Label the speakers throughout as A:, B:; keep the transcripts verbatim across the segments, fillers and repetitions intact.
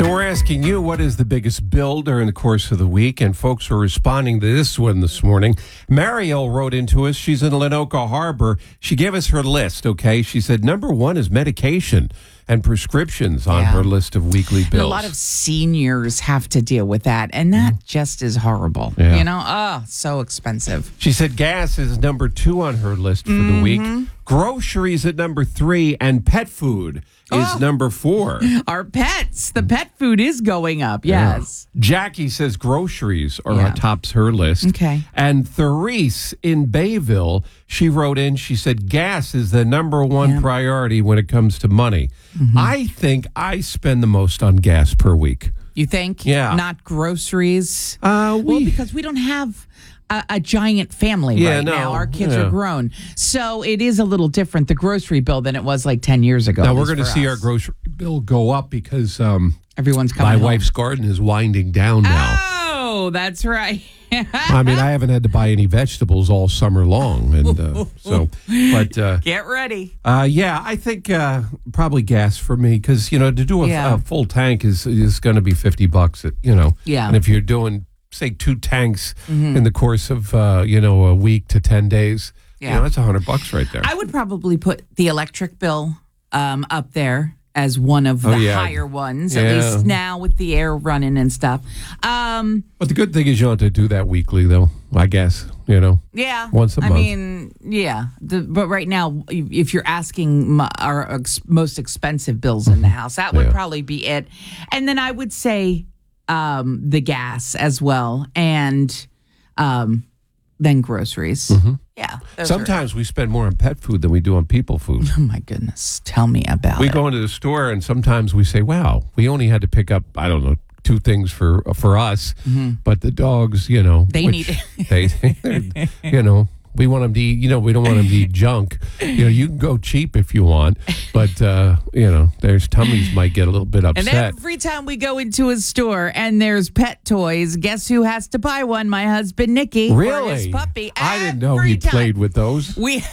A: So we're asking you, what is the biggest bill during the course of the week? And folks are responding to this one this morning. Mariel wrote into us. She's in Lenoka Harbor. She gave us her list, okay? She said number one is medication and prescriptions on
B: Yeah.
A: her list of weekly bills.
B: And a lot of seniors have to deal with that, and that mm. just is horrible.
A: Yeah.
B: You know, oh, so expensive.
A: She said gas is number two on her list for
B: mm-hmm.
A: the week. Groceries at number three, and pet food is
B: oh.
A: number four.
B: Our pets, the pet food is going up, yes.
A: Yeah. Jackie says groceries are
B: yeah.
A: on tops her list.
B: Okay.
A: And Therese in Bayville, she wrote in, she said gas is the number one
B: yeah.
A: priority when it comes to money. Mm-hmm. I think I spend the most on gas per week.
B: You think?
A: Yeah.
B: Not groceries?
A: Uh, we,
B: well, because we don't have a, a giant family
A: yeah,
B: right
A: no,
B: now. Our kids
A: yeah.
B: are grown. So it is a little different, the grocery bill, than it was like ten years ago.
A: Now, we're going to see us. our grocery bill go up because um,
B: everyone's coming
A: my
B: home.
A: wife's garden is winding down now.
B: Oh, that's right.
A: I mean, I haven't had to buy any vegetables all summer long, and uh, so. But uh,
B: get ready.
A: Uh, yeah, I think uh, probably gas for me because you know to do a,
B: yeah.
A: a full tank is is going to be fifty bucks. At, you know,
B: yeah.
A: And if you're doing say two tanks
B: mm-hmm.
A: in the course of uh, you know a week to ten days,
B: yeah,
A: you know, that's a hundred bucks right there.
B: I would probably put the electric bill um, up there as one of the
A: oh, yeah.
B: higher ones,
A: yeah.
B: at least now with the air running and stuff. Um,
A: but the good thing is you don't have to do that weekly, though, I guess, you know.
B: Yeah.
A: Once a
B: I
A: month.
B: I mean, yeah. The, but right now, if you're asking my, our ex, most expensive bills in the house, that would
A: yeah.
B: probably be it. And then I would say um, the gas as well, and um, then groceries.
A: Mm-hmm.
B: Yeah.
A: Sometimes are, we spend more on pet food than we do on people food.
B: Oh, my goodness. Tell me about
A: we
B: it.
A: We go into the store, and sometimes we say, wow, we only had to pick up, I don't know, two things for for us,
B: mm-hmm.
A: but the dogs, you know.
B: They need it.
A: they, you know, we want them to eat, you know, we don't want them to eat junk. You know, you can go cheap if you want, but, uh, you know, their tummies might get a little bit upset.
B: And every time we go into a store and there's pet toys, guess who has to buy one? My husband, Nicky.
A: Really?
B: Or his puppy.
A: I didn't know
B: Every
A: he
B: time.
A: played with those.
B: We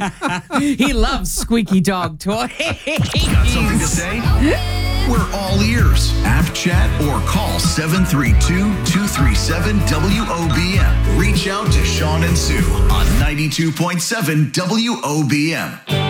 B: He loves squeaky dog toys.
C: Got something to say? We're all ears. App chat or call seven three two, two three seven, W O B M. Reach out to Sean and Sue on ninety-two point seven W O B M.